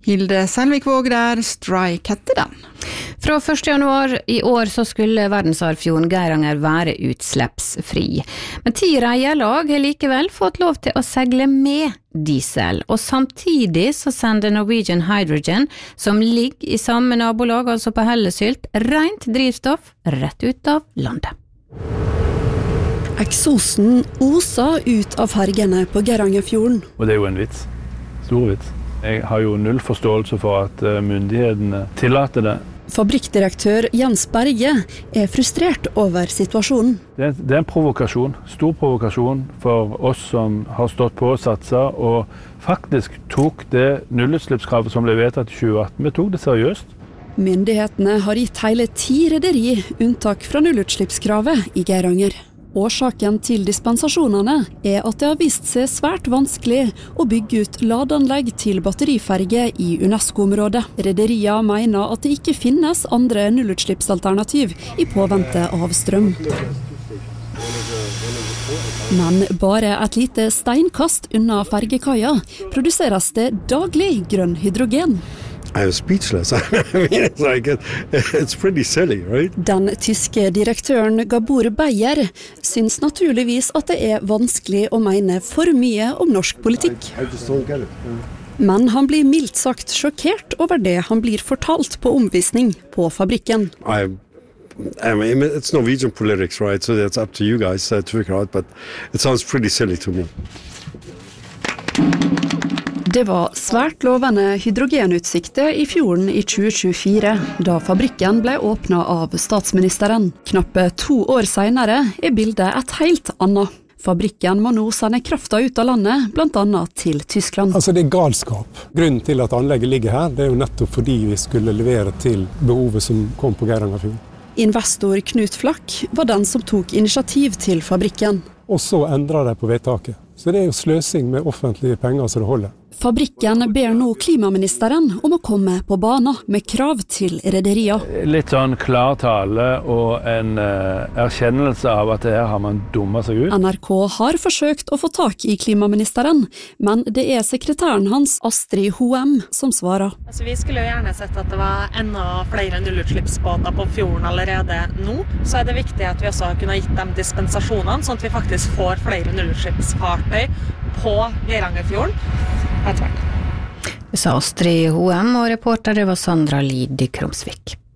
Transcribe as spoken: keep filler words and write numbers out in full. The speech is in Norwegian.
Hilde Selvik-Våg der, Strike heter den. Fra første januar i år så skulle verdensarvfjorden Geiranger være utslippsfri. Men ti reierlag har likevel fått lov til å segle med diesel, og samtidig så sender Norwegian Hydrogen, som ligger i samme nabolag, altså på Hellesylt, rent drivstoff rett ut av landet. Eksosen oser ut av fergene på Geirangerfjorden. Og det er jo en vits. Stor vits. Jeg har jo null forståelse for at myndighetene tillater det. Fabrikkdirektør Jens Berge er frustrert over situasjonen. Det er, det er en provokasjon, stor provokasjon for oss som har stått på og satset, og faktisk tok det nullutslippskravet som ble vedtatt i tjue atten, vi tok det seriøst. Myndighetene har gitt hele ti rederi unntak fra nullutslippskravet i Geiranger. Årsaken til dispensasjonene er at det har vist seg svært vanskelig å bygge ut ladeanlegg til batteriferge i UNESCO-området. Rederiene mener at det ikke finnes andre nullutslippsalternativ i påvente av strøm. Men bare et lite steinkast unna fergekaia produseres det daglig grønn hydrogen. I'm speechless. I mean, it's like it, it's pretty silly, right? Den tyske direktøren Gabor Beyer syns naturligvis at det er vanskelig å mene for mye om norsk politikk. I, I just don't get it. Men han blir mildt sagt sjokkert over det han blir fortalt på omvisning på fabrikken. I, I mean, it's Norwegian politics, right? So that's up to you guys uh, to figure out, but it sounds pretty silly to me. Det var svært lovende hydrogenutsikter i fjorden i tjue tjuefire, da fabrikken ble åpnet av statsministeren. Knappe to år senere er bildet et helt annet. Fabrikken må nå sende krafta ut av landet, blant annet til Tyskland. Altså det er galskap. Grunnen til at anlegget ligger her, det er jo nettopp fordi vi skulle levere til behovet som kom på Geirangerfjorden. Investor Knut Flakk var den som tok initiativ til fabrikken. Og så endret de på vedtaket. Så det er jo sløsing med offentlige penger så det holder. Fabrikken ber nå klimaministeren om å komme på bana med krav til rederier. Litt sånn klar tale og en uh, erkjennelse av at her har man dummet seg ut. N R K har forsøkt å få tak i klimaministeren, men det er sekretæren hans, Astrid Hoem, som svarer. Altså, vi skulle jo gjerne sett at det var enda flere nullutslippsbåter på fjorden allerede nå. Så er det viktig at vi også har kunnet gitt dem dispensasjonene, sånn at vi faktisk får flere nullutslippsfartøy på Geirangerfjorden. Det sa Astrid Hoem, og reporter det var Sandra Lid Krumsvik.